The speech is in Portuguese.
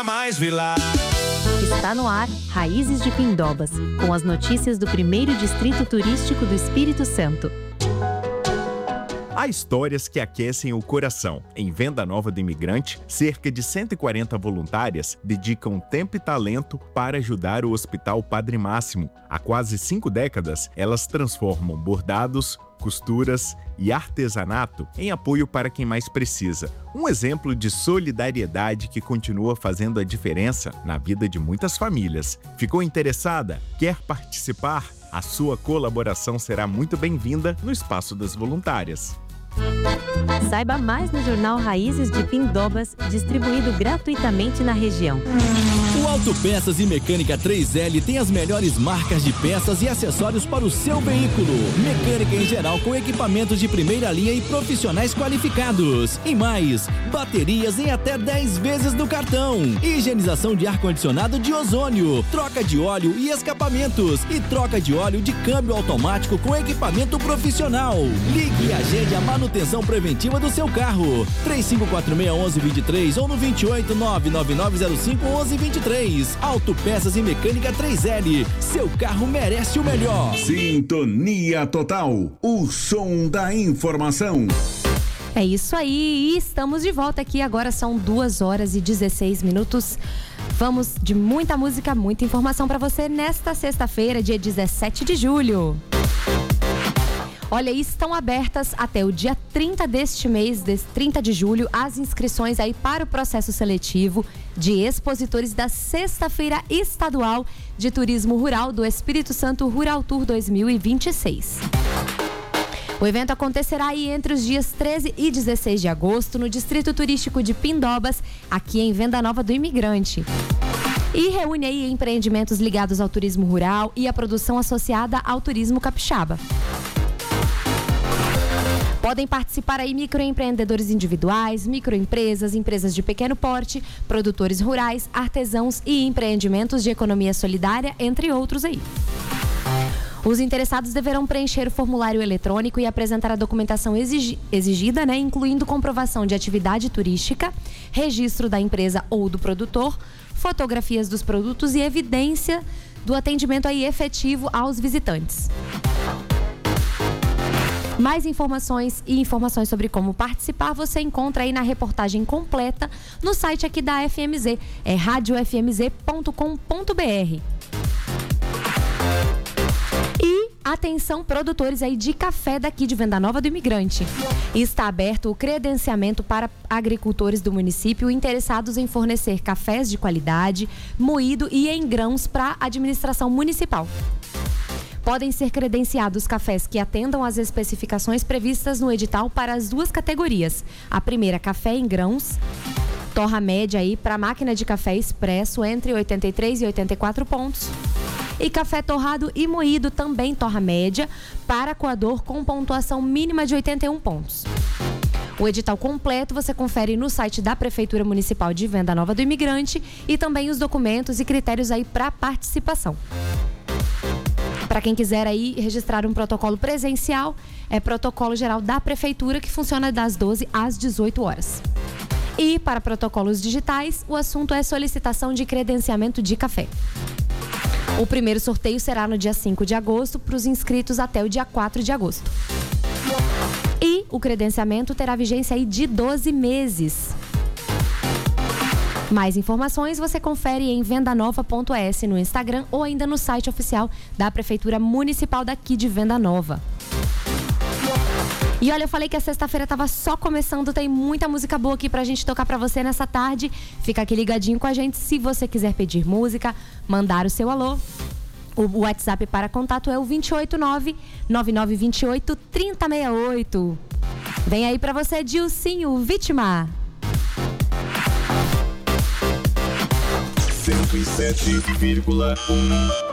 Mais Vilar. Está no ar Raízes de Pindobas, com as notícias do primeiro distrito turístico do Espírito Santo. Há histórias que aquecem o coração. Em Venda Nova do Imigrante, cerca de 140 voluntárias dedicam tempo e talento para ajudar o Hospital Padre Máximo. Há quase 5 décadas, elas transformam bordados, costuras e artesanato em apoio para quem mais precisa. Um exemplo de solidariedade que continua fazendo a diferença na vida de muitas famílias. Ficou interessada? Quer participar? A sua colaboração será muito bem-vinda no Espaço das Voluntárias. Saiba mais no jornal Raízes de Pindobas, distribuído gratuitamente na região. O Autopeças e Mecânica 3L tem as melhores marcas de peças e acessórios para o seu veículo. Mecânica em geral com equipamentos de primeira linha e profissionais qualificados. E mais, baterias em até 10 vezes no cartão. Higienização de ar-condicionado de ozônio. Troca de óleo e escapamentos. E troca de óleo de câmbio automático com equipamento profissional. Ligue e agende a manutenção preventiva do seu carro. 3546-1123 ou no 28 99905-1123. Autopeças e Mecânica 3L. Seu carro merece o melhor. Sintonia Total. O som da informação. É isso aí, e estamos de volta aqui. Agora são 2h16. Vamos de muita música, muita informação para você nesta sexta-feira, dia 17 de julho. Olha, estão abertas até o dia 30 deste mês, 30 de julho, as inscrições aí para o processo seletivo de expositores da Sexta-feira Estadual de Turismo Rural do Espírito Santo Rural Tour 2026. O evento acontecerá aí entre os dias 13 e 16 de agosto no Distrito Turístico de Pindobas, aqui em Venda Nova do Imigrante. E reúne aí empreendimentos ligados ao turismo rural e a produção associada ao turismo capixaba. Podem participar aí microempreendedores individuais, microempresas, empresas de pequeno porte, produtores rurais, artesãos e empreendimentos de economia solidária, entre outros aí. Os interessados deverão preencher o formulário eletrônico e apresentar a documentação exigida, incluindo comprovação de atividade turística, registro da empresa ou do produtor, fotografias dos produtos e evidência do atendimento aí efetivo aos visitantes. Mais informações e informações sobre como participar você encontra aí na reportagem completa no site aqui da FMZ, é radiofmz.com.br. E atenção, produtores aí de café daqui de Venda Nova do Imigrante. Está aberto o credenciamento para agricultores do município interessados em fornecer cafés de qualidade, moído e em grãos para a administração municipal. Podem ser credenciados cafés que atendam às especificações previstas no edital para as 2 categorias. A primeira, café em grãos, torra média aí para máquina de café expresso entre 83 e 84 pontos. E café torrado e moído, também torra média, para coador com pontuação mínima de 81 pontos. O edital completo você confere no site da Prefeitura Municipal de Venda Nova do Imigrante e também os documentos e critérios aí para participação. Para quem quiser aí registrar um protocolo presencial, é protocolo geral da Prefeitura, que funciona das 12 às 18 horas. E para protocolos digitais, o assunto é solicitação de credenciamento de café. O primeiro sorteio será no dia 5 de agosto para os inscritos até o dia 4 de agosto. E o credenciamento terá vigência aí de 12 meses. Mais informações você confere em vendanova.es no Instagram ou ainda no site oficial da Prefeitura Municipal daqui de Venda Nova. E olha, eu falei que a sexta-feira estava só começando, tem muita música boa aqui pra gente tocar pra você nessa tarde. Fica aqui ligadinho com a gente se você quiser pedir música, mandar o seu alô. O WhatsApp para contato é o 289-9928-3068. Vem aí pra você, Dilcinho Vítima. 107,1